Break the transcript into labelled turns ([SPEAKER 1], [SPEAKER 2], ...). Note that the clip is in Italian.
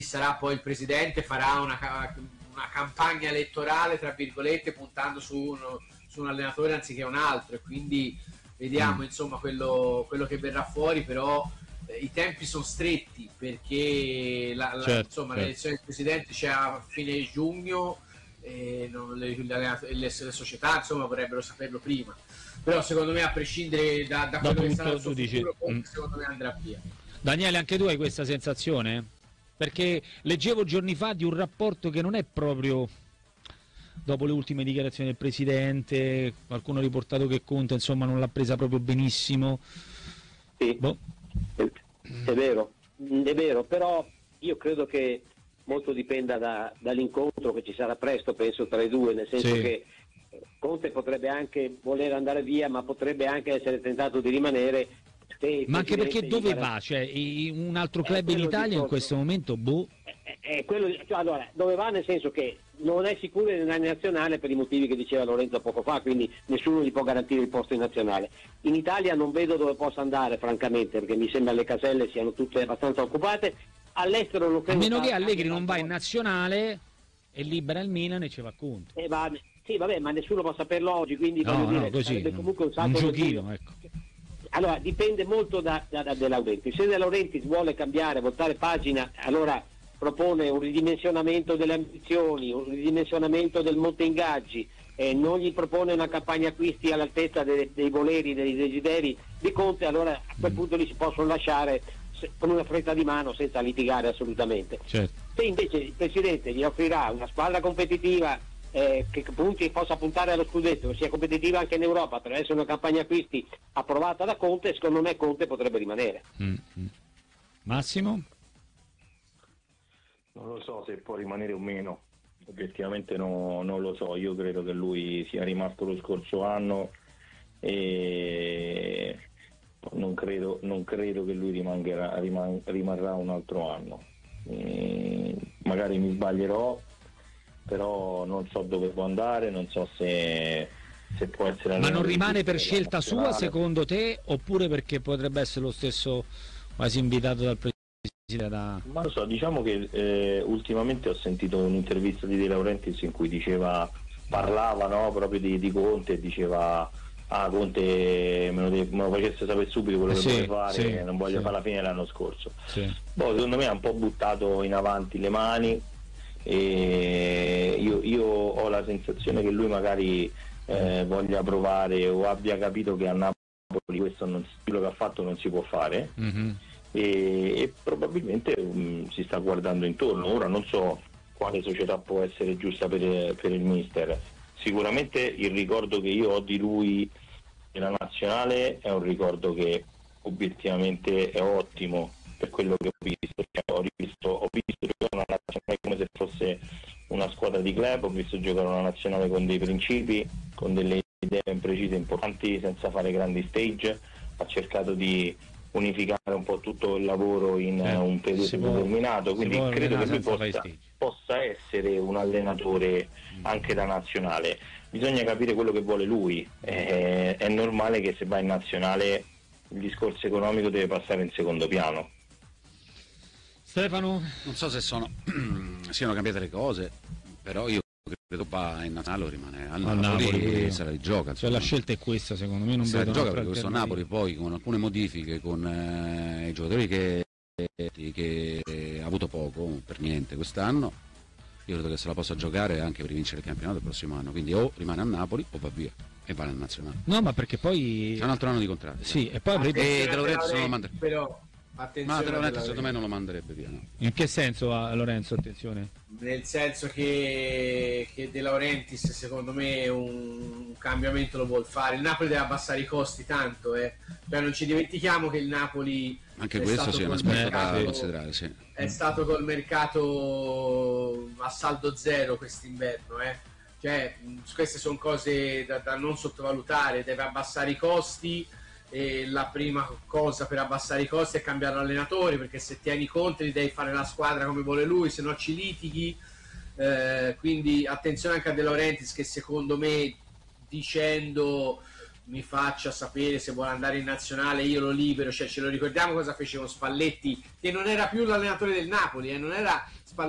[SPEAKER 1] sarà poi il presidente, farà una campagna elettorale, tra virgolette, puntando su un allenatore anziché un altro, e quindi vediamo insomma quello che verrà fuori. Però i tempi sono stretti, perché insomma l'elezione del presidente c'è a fine giugno, e le società insomma vorrebbero saperlo prima. Però secondo me, a prescindere da quello che sarà il suo futuro, secondo me andrà via.
[SPEAKER 2] Daniele, anche tu hai questa sensazione? Perché leggevo giorni fa di un rapporto che non è proprio, dopo le ultime dichiarazioni del presidente, qualcuno ha riportato che Conte insomma non l'ha presa proprio benissimo.
[SPEAKER 3] Sì, è vero, però io credo che molto dipenda dall'incontro che ci sarà presto, penso, tra i due, nel senso che Conte potrebbe anche voler andare via, ma potrebbe anche essere tentato di rimanere.
[SPEAKER 2] Ma anche perché dove va? Cioè, un altro club in Italia in questo momento?
[SPEAKER 3] Allora, dove va, nel senso che non è sicuro nella nazionale, per i motivi che diceva Lorenzo poco fa, quindi nessuno gli può garantire il posto in nazionale. In Italia non vedo dove possa andare, francamente, perché mi sembra le caselle siano tutte abbastanza occupate. All'estero lo credo.
[SPEAKER 2] A meno che Allegri non va in nazionale e libera il Milan e ci va Conte.
[SPEAKER 3] Sì, vabbè, ma nessuno può saperlo oggi, quindi
[SPEAKER 2] così,
[SPEAKER 3] sarebbe comunque un
[SPEAKER 2] giochino, ecco.
[SPEAKER 3] Allora, dipende molto da De Laurentiis. Se De Laurentiis vuole cambiare, voltare pagina, allora propone un ridimensionamento delle ambizioni, un ridimensionamento del monte ingaggi, non gli propone una campagna acquisti all'altezza dei voleri, dei desideri di Conte, allora a quel punto li si possono lasciare con una fretta di mano senza litigare assolutamente.
[SPEAKER 2] Certo.
[SPEAKER 3] Se invece il Presidente gli offrirà una squadra competitiva che possa puntare allo scudetto, sia competitiva anche in Europa, attraverso una campagna acquisti approvata da Conte, secondo me Conte potrebbe rimanere.
[SPEAKER 2] Massimo?
[SPEAKER 4] Non lo so se può rimanere o meno, obiettivamente non lo so. Io credo che lui sia rimasto lo scorso anno e non credo che lui rimarrà un altro anno. Magari mi sbaglierò, però non so dove può andare, non so se può essere.
[SPEAKER 2] Ma non rimane per scelta sua, secondo te, oppure perché potrebbe essere lo stesso quasi invitato dal presidente?
[SPEAKER 4] Ma lo so, diciamo che ultimamente ho sentito un'intervista di De Laurentiis in cui parlava proprio di Conte, e diceva Conte me lo facesse sapere subito quello che vuole fare, non voglio fare la fine dell'anno scorso. Secondo me ha un po' buttato in avanti le mani, e io ho la sensazione che lui magari voglia provare, o abbia capito che a Napoli quello che ha fatto non si può fare, e probabilmente si sta guardando intorno. Ora non so quale società può essere giusta per il mister. Sicuramente il ricordo che io ho di lui nella nazionale è un ricordo che obiettivamente è ottimo, per quello che ho visto. Ho visto giocare una nazionale come se fosse una squadra di club, ho visto giocare una nazionale con dei principi, con delle idee ben precise, importanti, senza fare grandi stage. Ha cercato di unificare un po' tutto il lavoro in un periodo determinato, quindi credo che lui possa essere un allenatore anche da nazionale. Bisogna capire quello che vuole lui, è normale che se va in nazionale il discorso economico deve passare in secondo piano.
[SPEAKER 2] Stefano?
[SPEAKER 5] Non so se siano cambiate le cose, però io credo va in nazionale o rimane al Napoli e se la gioca.
[SPEAKER 2] Cioè la scelta è questa, secondo me non
[SPEAKER 5] se
[SPEAKER 2] vedo
[SPEAKER 5] la gioca, perché questo Napoli poi con alcune modifiche, con i giocatori che ha avuto poco, per niente quest'anno, io credo che se la possa giocare anche per vincere il campionato il prossimo anno, quindi o rimane a Napoli o va via e va nel nazionale.
[SPEAKER 2] No, ma perché poi
[SPEAKER 5] c'è un altro anno di contratto.
[SPEAKER 2] Sì, e poi avrebbe
[SPEAKER 5] De Laurentiis non lo manderebbe.
[SPEAKER 1] Però attenzione,
[SPEAKER 5] Ma De Laurentiis secondo me non lo manderebbe via, no?
[SPEAKER 2] In che senso, Lorenzo, attenzione?
[SPEAKER 1] Nel senso che De Laurentiis secondo me un cambiamento lo vuol fare. Il Napoli deve abbassare i costi tanto, Cioè, non ci dimentichiamo che il Napoli
[SPEAKER 5] anche questo sì, è un aspetto da considerare, sì.
[SPEAKER 1] È stato col mercato a saldo zero quest'inverno, Cioè, queste sono cose da non sottovalutare. Deve abbassare i costi, e la prima cosa per abbassare i costi è cambiare allenatore, perché se tieni Conte devi fare la squadra come vuole lui, se no ci litighi. Quindi attenzione anche a De Laurentiis, che secondo me, dicendo mi faccia sapere se vuole andare in nazionale, io lo libero, cioè ce lo ricordiamo cosa fece con Spalletti, che non era più l'allenatore del Napoli, non era Spalletti